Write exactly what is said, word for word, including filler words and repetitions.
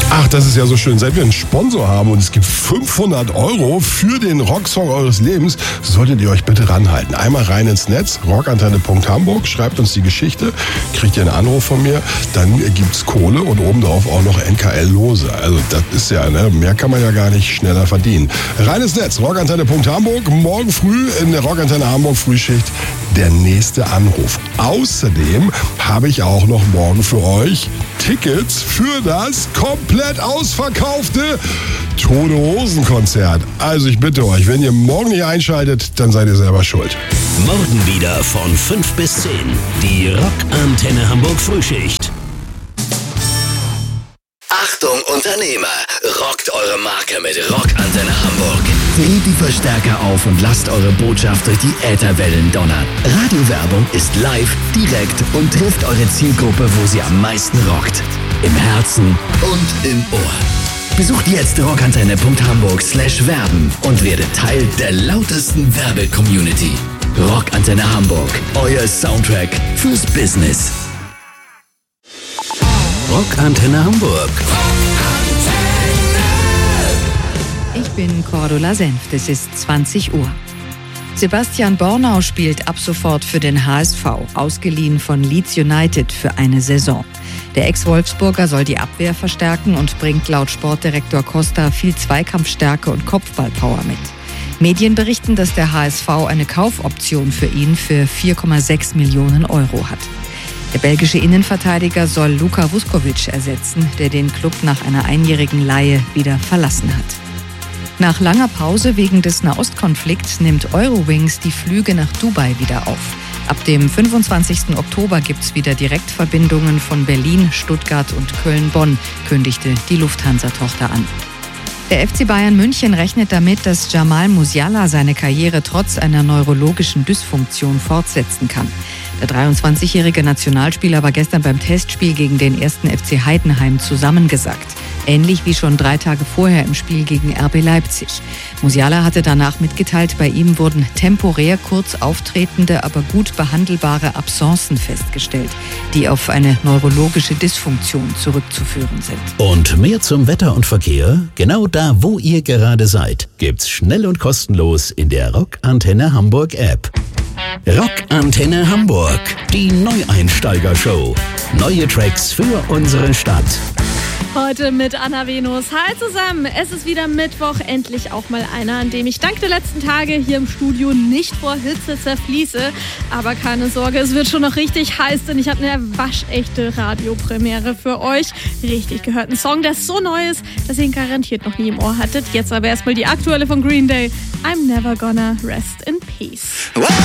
Ach, das ist ja so schön. Seit wir einen Sponsor haben und es gibt fünfhundert Euro für den Rocksong eures Lebens, solltet ihr euch bitte ranhalten. Einmal rein ins Netz, rockantenne punkt hamburg, schreibt uns die Geschichte, kriegt ihr einen Anruf von mir, dann gibt's Kohle und obendrauf auch noch N K L-Lose. Also das ist ja, ne, mehr kann man ja gar nicht schneller verdienen. Rein ins Netz, rockantenne punkt hamburg, morgen früh in der Rockantenne Hamburg Frühschicht der nächste Anruf. Außerdem habe ich auch noch morgen für euch Tickets für das komplett ausverkaufte Tote Hosen Konzert. Also ich bitte euch, wenn ihr morgen nicht einschaltet, dann seid ihr selber schuld. Morgen wieder von fünf bis zehn. Die Rockantenne Hamburg Frühschicht. Achtung Unternehmer, rockt eure Marke mit Rockantenne Hamburg. Dreht die Verstärker auf und lasst eure Botschaft durch die Ätherwellen donnern. Radiowerbung ist live, direkt und trifft eure Zielgruppe, wo sie am meisten rockt. Im Herzen und im Ohr. Besucht jetzt rockantenne punkt hamburg slash werben und werdet Teil der lautesten Werbe-Community. Rockantenne Hamburg, euer Soundtrack fürs Business. Rockantenne Hamburg. Ich bin Cordula Senft, es ist zwanzig Uhr. Sebastian Bornau spielt ab sofort für den H S V, ausgeliehen von Leeds United für eine Saison. Der Ex-Wolfsburger soll die Abwehr verstärken und bringt laut Sportdirektor Costa viel Zweikampfstärke und Kopfballpower mit. Medien berichten, dass der H S V eine Kaufoption für ihn für vier Komma sechs Millionen Euro hat. Der belgische Innenverteidiger soll Luka Vuskovic ersetzen, der den Klub nach einer einjährigen Leihe wieder verlassen hat. Nach langer Pause wegen des Nahostkonflikts nimmt Eurowings die Flüge nach Dubai wieder auf. Ab dem fünfundzwanzigsten Oktober gibt's wieder Direktverbindungen von Berlin, Stuttgart und Köln-Bonn, kündigte die Lufthansa-Tochter an. Der F C Bayern München rechnet damit, dass Jamal Musiala seine Karriere trotz einer neurologischen Dysfunktion fortsetzen kann. Der dreiundzwanzigjährige Nationalspieler war gestern beim Testspiel gegen den ersten F C Heidenheim zusammengesackt. Ähnlich wie schon drei Tage vorher im Spiel gegen R B Leipzig. Musiala hatte danach mitgeteilt, bei ihm wurden temporär kurz auftretende, aber gut behandelbare Absencen festgestellt, die auf eine neurologische Dysfunktion zurückzuführen sind. Und mehr zum Wetter und Verkehr? Genau da, wo ihr gerade seid, gibt's schnell und kostenlos in der Rockantenne Hamburg App. Rockantenne Hamburg, die Neueinsteiger-Show. Neue Tracks für unsere Stadt. Heute mit Anna Venus. Hi zusammen, es ist wieder Mittwoch, endlich auch mal einer, an dem ich dank der letzten Tage hier im Studio nicht vor Hitze zerfließe. Aber keine Sorge, es wird schon noch richtig heiß, denn ich habe eine waschechte Radiopremiere für euch. Richtig gehört, ein Song, der so neu ist, dass ihr ihn garantiert noch nie im Ohr hattet. Jetzt aber erstmal die aktuelle von Green Day. I'm never gonna rest in peace.